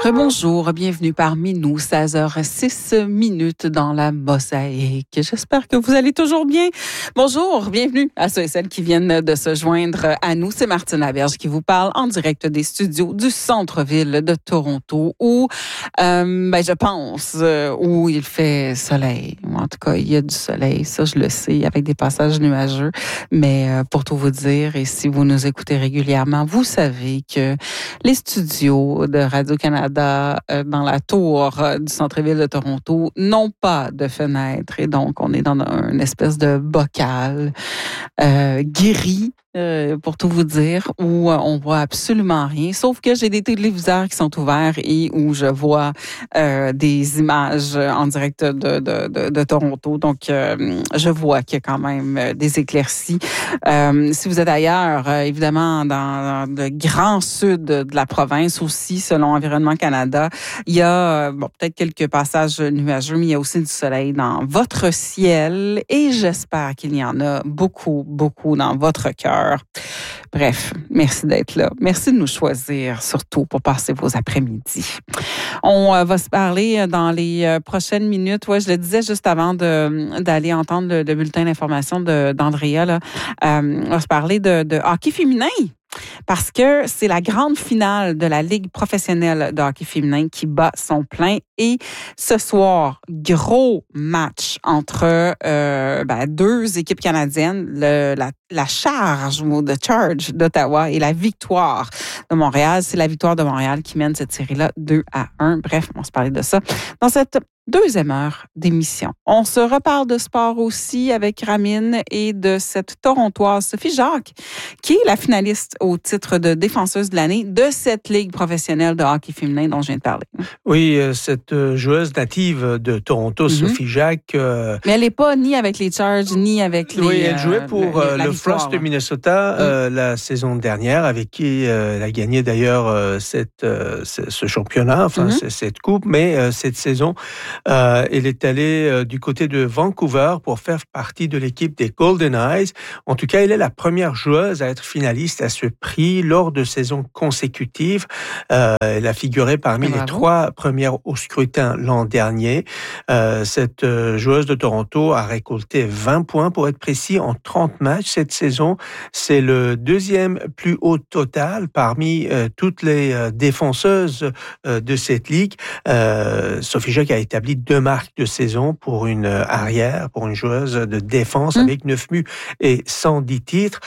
Rebonjour, bienvenue parmi nous, 16h06 dans la Mosaïque. J'espère que vous allez toujours bien. Bonjour, bienvenue à ceux et celles qui viennent de se joindre à nous. C'est Martine Laberge qui vous parle en direct des studios du centre-ville de Toronto où, je pense, où il fait soleil. En tout cas, il y a du soleil, ça je le sais, avec des passages nuageux. Mais pour tout vous dire, et si vous nous écoutez régulièrement, vous savez que les studios de Radio-Canada dans la tour du centre-ville de Toronto n'ont pas de fenêtre et donc on est dans une espèce de bocal gris pour tout vous dire, où on voit absolument rien, sauf que j'ai des téléviseurs qui sont ouverts et où je vois des images en direct de Toronto. Donc, je vois qu'il y a quand même des éclaircies. Si vous êtes ailleurs, évidemment, dans le grand sud de la province aussi, selon Environnement Canada, il y a peut-être quelques passages nuageux, mais il y a aussi du soleil dans votre ciel et j'espère qu'il y en a beaucoup, beaucoup dans votre cœur. Bref, merci d'être là. Merci de nous choisir, surtout pour passer vos après-midi. On va se parler dans les prochaines minutes. Ouais, je le disais juste avant d'aller entendre le bulletin d'information d'Andrea. Là. On va se parler de hockey féminin. Parce que c'est la grande finale de la Ligue professionnelle de hockey féminin qui bat son plein. Et ce soir, gros match entre deux équipes canadiennes, la Charge ou The Charge d'Ottawa et la Victoire de Montréal. C'est la Victoire de Montréal qui mène cette série-là 2-1. Bref, on va se parler de ça dans cette deuxième heure d'émission. On se reparle de sport aussi avec Ramine et de cette Torontoise Sophie Jacques, qui est la finaliste au titre de défenseuse de l'année de cette Ligue professionnelle de hockey féminin dont je viens de parler. Oui, cette joueuse native de Toronto, Sophie Jacques. Mais elle n'est pas ni avec les Charges, ni avec les... Oui, elle jouait pour le Frost de Minnesota la saison dernière, avec qui elle a gagné d'ailleurs ce championnat, cette coupe, mais cette saison... elle est allée du côté de Vancouver pour faire partie de l'équipe des Golden Eyes. En tout cas, elle est la première joueuse à être finaliste à ce prix lors de saisons consécutives. Elle a figuré parmi les 3 premières au scrutin l'an dernier. Cette joueuse de Toronto a récolté 20 points, pour être précis, en 30 matchs cette saison. C'est le deuxième plus haut total parmi toutes les défenseuses de cette ligue. Sophie Jacques a établi 2 marques de saison pour une arrière, pour une joueuse de défense avec 9 buts et 110 tirs.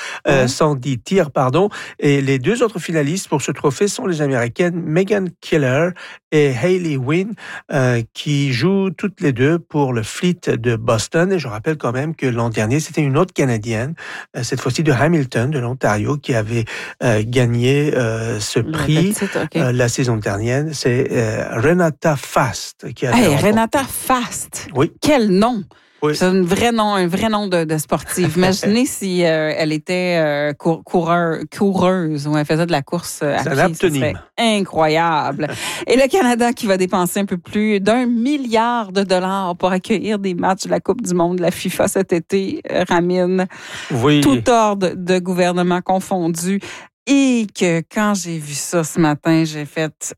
Et les 2 autres finalistes pour ce trophée sont les Américaines Megan Keller et Hayley Wynn, qui jouent toutes les 2 pour le Fleet de Boston. Et je rappelle quand même que l'an dernier, c'était une autre Canadienne, cette fois-ci de Hamilton, de l'Ontario, qui avait gagné ce prix la saison dernière. C'est Renata Fast qui a Renata Fast. Oui. Quel nom! Oui. C'est un vrai nom de sportive. Imaginez si elle était coureuse ou elle faisait de la course à pied. C'est un serait incroyable. Et le Canada qui va dépenser un peu plus d'1 milliard de dollars pour accueillir des matchs de la Coupe du monde de la FIFA cet été, Ramine. Oui. Tout ordre de gouvernement confondu. Et que quand j'ai vu ça ce matin, j'ai fait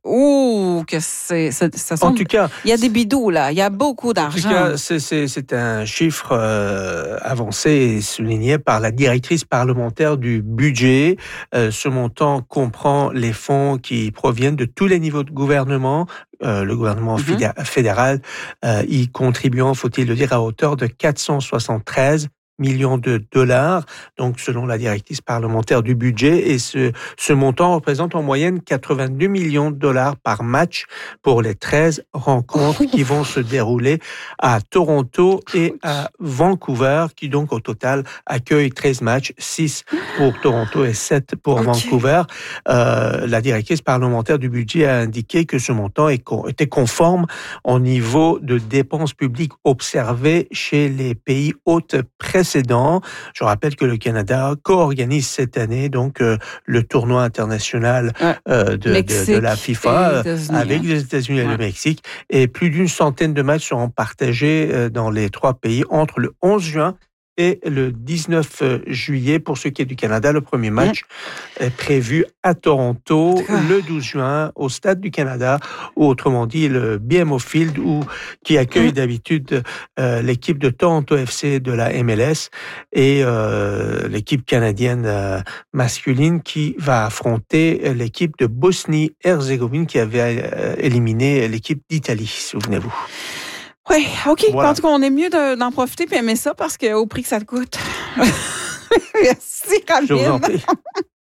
En tout cas, il y a des bidous là, il y a beaucoup d'argent. En tout cas, c'est un chiffre avancé et souligné par la directrice parlementaire du budget. Ce montant comprend les fonds qui proviennent de tous les niveaux de gouvernement. Le gouvernement fédéral y contribuant, faut-il le dire, à hauteur de 473 millions de dollars, donc selon la directrice parlementaire du budget, et ce montant représente en moyenne 82 millions de dollars par match pour les 13 rencontres qui vont se dérouler à Toronto et à Vancouver, qui donc au total accueillent 13 matchs, 6 pour Toronto et 7 pour Vancouver. La directrice parlementaire du budget a indiqué que ce montant était conforme au niveau de dépenses publiques observé chez les pays hôtes précédents. Je rappelle que le Canada co-organise cette année donc le tournoi international de la FIFA avec les États-Unis et le Mexique, et plus d'une centaine de matchs seront partagés dans les 3 pays entre le 11 juin et le 19 juillet. Pour ce qui est du Canada, le premier match est prévu à Toronto le 12 juin au Stade du Canada, ou autrement dit le BMO Field, qui accueille d'habitude l'équipe de Toronto FC de la MLS et l'équipe canadienne masculine qui va affronter l'équipe de Bosnie-Herzégovine qui avait éliminé l'équipe d'Italie, souvenez-vous. Oui, OK. Voilà. En tout cas, on est mieux d'en profiter et aimer ça parce qu'au prix que ça te coûte. Merci, Colin. Je vous en prie.